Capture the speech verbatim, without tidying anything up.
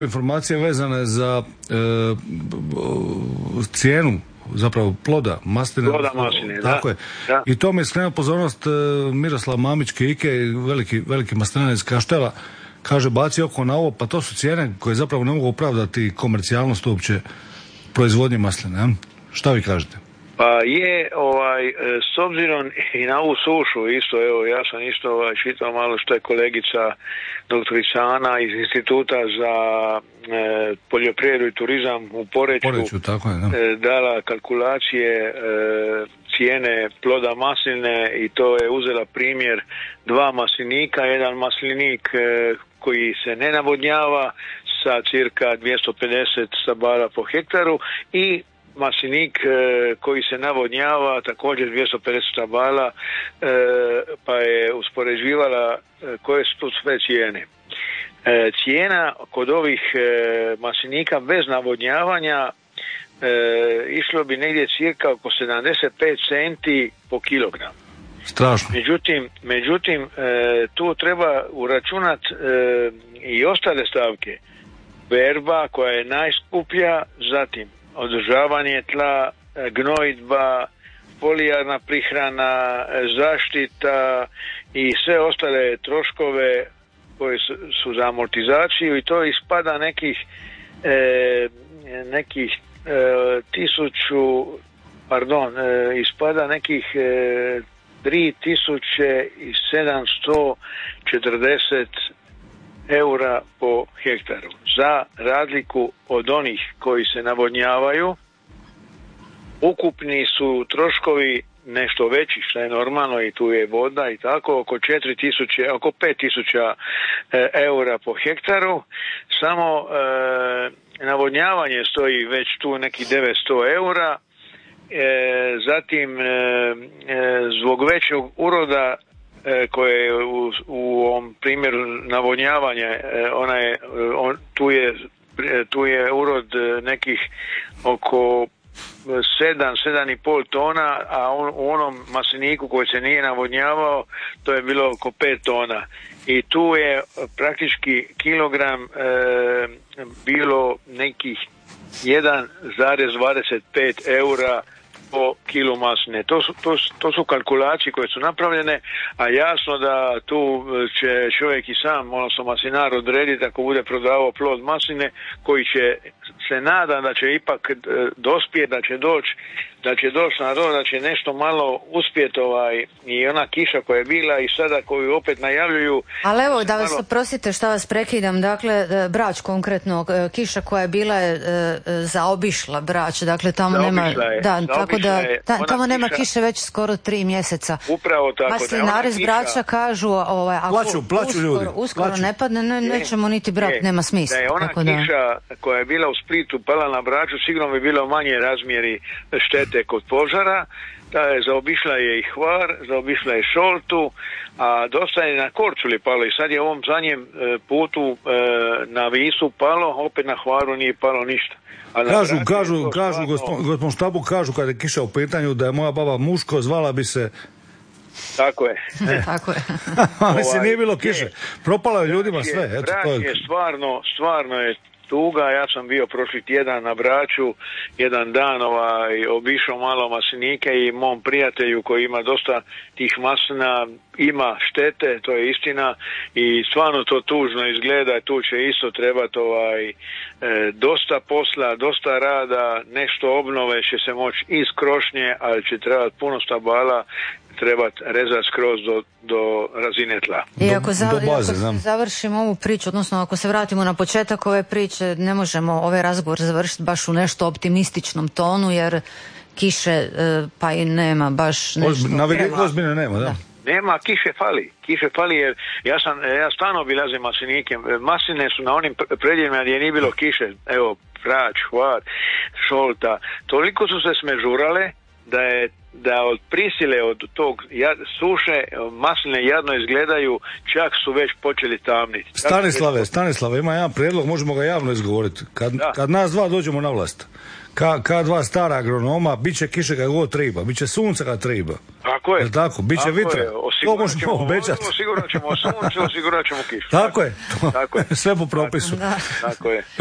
Informacije vezane za e, cijenu zapravo ploda masline. Ploda masline, tako da, je. da. I to mi je skrenuo pozornost e, Miroslav Mamić Kike, veliki, veliki maslinac iz Kaštela, kaže baci oko na ovo, pa to su cijene koje zapravo ne mogu opravdati komercijalnost uopće proizvodnje masline. Ja? Šta vi kažete? Pa je, ovaj, s obzirom i na ovu sušu isto, evo, ja sam isto ovaj, čitao malo što je kolegica doktorica Ana iz Instituta za e, poljoprivredu i turizam u Poreču, Poreču tako je, da. e, dala kalkulacije e, cijene ploda masline i to je uzela primjer dva maslinika, jedan maslinik e, koji se ne navodnjava sa cirka dvjesto pedeset stabala po hektaru i maslinik e, koji se navodnjava također dvjesto pedeset stabala, e, pa je uspoređivala e, koje su tu sve cijene. E, cijena kod ovih e, maslinika bez navodnjavanja e, išlo bi negdje cirka oko sedamdeset pet centi po kilogram. Strašno. Međutim, međutim e, tu treba uračunat e, i ostale stavke. Berba koja je najskuplja, zatim održavanje tla, gnojidba, folijarna prihrana, zaštita i sve ostale troškove koji su, su za amortizaciju i to ispada nekih e, nekih e, tisuću pardon, e, ispada nekih e, tri tisuće sedamsto četrdeset eura po hektaru. Za razliku od onih koji se navodnjavaju, ukupni su troškovi nešto veći, što je normalno i tu je voda i tako, oko četiri tisuće, oko pet tisuća e, eura po hektaru. Samo e, navodnjavanje stoji već tu neki devetsto eura. E, zatim e, e, zbog većeg uroda E, koje je u, u ovom primjeru navodnjavanja, e, ona je, on, tu je tu je urod nekih oko sedam, sedam i pol tona, a on, u onom masliniku koji se nije navodnjavao to je bilo oko pet tona. I tu je praktički kilogram e, bilo nekih jedan zarez dvadeset pet eura po kilu masline. To su, to, to su kalkulacije koje su napravljene, a jasno da tu će čovjek i sam, odnosno maslinar odrediti ako bude prodavao plod masline koji će se nada da će ipak dospjeti, da će doći da će doći na to, da će nešto malo uspjeti ovaj, i ona kiša koja je bila i sada koju opet najavljuju. Ali evo, da vas malo... prostite šta vas prekidam, dakle, Brač konkretno, kiša koja je bila je zaobišla Brač, dakle tamo nema, je, da, tako da je, ta, tamo nema kiša... kiše već skoro tri mjeseca. Upravo tako. Maslinari iz Brača kažu, ovaj, ako plaću, plaću uskoro, ljudi. uskoro plaću. ne padne, ne, nećemo niti brat, je, nema smisla. Da je ona tako kiša da... koja je bila u Splitu pala na Braču, sigurno bi bilo manje razmjeri štete kod požara. Da je, zaobišla je i Hvar, zaobišla je Šoltu, a dosta je na Korčuli palo i sad je u ovom zadnjem e, putu e, na Visu palo, opet na Hvaru nije palo ništa. A kažu, kažu, kažu, kažu, gospod, gospod Štabu, kažu kada je kiša u pitanju da je moja baba muško, zvala bi se... Tako je. E. Tako je. Mislim, nije bilo kiše. Propalo je ljudima sve. Eto, Brač to je, je stvarno, stvarno je tuga. Ja sam bio prošli tjedan na Braču, jedan dan ovaj, obišao malo maslinike i mom prijatelju koji ima dosta tih maslina ima štete, to je istina i stvarno to tužno izgleda. Tu će isto trebati ovaj, e, dosta posla, dosta rada, nešto obnove će se moći iz krošnje, ali će trebati puno stabala, trebati rezati skroz do, do razine tla. I ako, za, do baze, ako završimo ovu priču, odnosno ako se vratimo na početak ove priče, ne možemo ovaj razgovor završiti baš u nešto optimističnom tonu, jer kiše pa i nema baš nešto. Na ozbiljno nema, da. da. Nema, kiše fali. Kiše fali jer ja sam, ja stalno obilazim maslinike. Masline su na onim predjelima gdje nije bilo kiše. Evo, Brač, Hvar, Šolta. Toliko su se smežurale da je da od prisile od tog jad, suše masline jadno izgledaju, čak su već počeli tamniti. Stanislave, Stanislave, ima jedan prijedlog, možemo ga javno izgovoriti. Kad, kad nas dva dođemo na vlast, ka, ka dva stara agronoma, bit će kiše kad god treba, bit će sunca kad treba. Tako je. Jel tako? Bit će vitra. To možemo obećati. Osigurat ćemo sunce, osigurat ćemo kišu. Tako je. Tako je. Sve po propisu. Tako je.